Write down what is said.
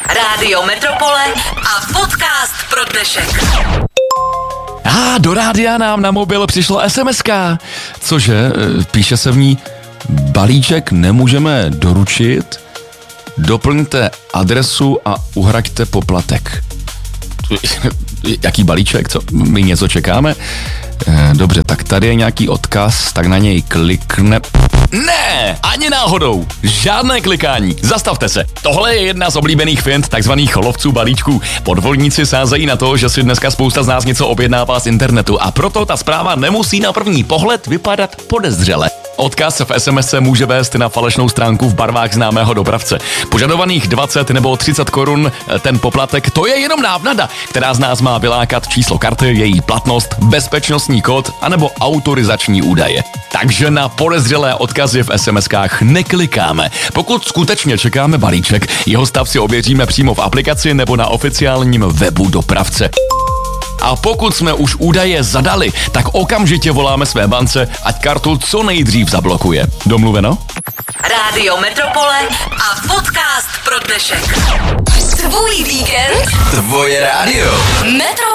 Rádio Metropole a podcast pro dnešek. Do rádia nám na mobil přišla SMS-ka. Cože? Píše se v ní: balíček nemůžeme doručit, doplňte adresu a uhraďte poplatek. Jaký balíček? Co? My něco čekáme? Dobře, tak tady je nějaký odkaz, tak na něj klikne. Ne, ani náhodou. Žádné klikání. Zastavte se. Tohle je jedna z oblíbených fint takzvaných lovců balíčků. Podvodníci sázejí na to, že si dneska spousta z nás něco objednává z internetu a proto ta zpráva nemusí na první pohled vypadat podezřele. Odkaz v SMS může vést na falešnou stránku v barvách známého dopravce. Požadovaných 20 nebo 30 korun ten poplatek, to je jenom návnada, která z nás má vylákat číslo karty, její platnost, bezpečnostní kód anebo autorizační údaje. Takže na podezřelé odkazy v SMS-kách neklikáme. Pokud skutečně čekáme balíček, jeho stav si ověříme přímo v aplikaci nebo na oficiálním webu dopravce. A pokud jsme už údaje zadali, tak okamžitě voláme své bance, ať kartu co nejdřív zablokuje. Domluveno? Rádio Metropole a podcast pro dnešek. Tvůj víkend. Tvoje rádio. Metropole.